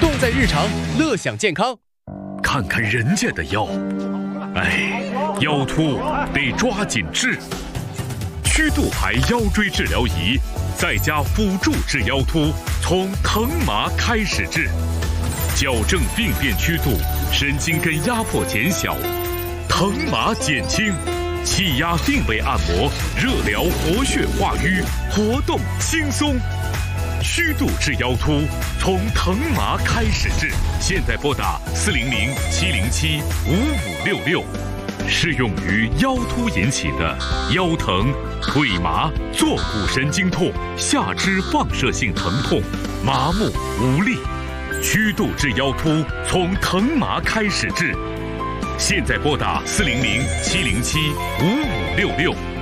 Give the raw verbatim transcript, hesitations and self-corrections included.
动在日常，乐享健康。 看看人家的腰，哎，腰突得抓紧治。曲度牌腰椎治疗仪，再加辅助治腰突，从疼麻开始治，矫正病变曲度，神经根压迫减小，疼麻减轻，气压定位按摩，热疗活血化瘀，活动轻松。曲度治腰突，从疼麻开始治。现在拨打四零零七零七五五六六。适用于腰突引起的腰疼、腿麻、坐骨神经痛、下肢放射性疼痛、麻木无力。曲度治腰突，从疼麻开始治。现在拨打四零零七零七五五六六。